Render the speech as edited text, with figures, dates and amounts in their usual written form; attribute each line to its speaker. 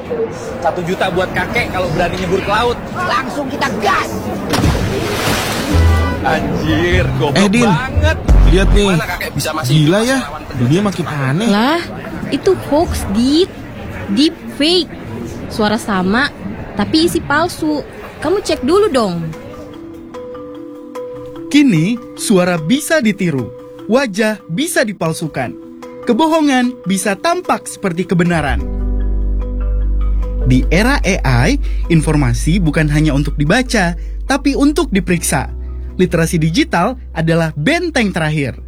Speaker 1: 1 juta buat kakek kalau berani nyebur ke laut.
Speaker 2: Langsung kita gas.
Speaker 1: Anjir, goblok
Speaker 3: Din,
Speaker 1: banget.
Speaker 3: lihat nih.
Speaker 1: Mana kakek bisa masih
Speaker 3: Gila ya, dunia makin aneh.
Speaker 4: Lah, itu hoax, deep fake. Suara sama, tapi isi palsu. Kamu cek dulu dong.
Speaker 5: Kini, suara bisa ditiru, wajah bisa dipalsukan, kebohongan bisa tampak seperti kebenaran. Di era AI, informasi bukan hanya untuk dibaca, tapi untuk diperiksa. Literasi digital adalah benteng terakhir.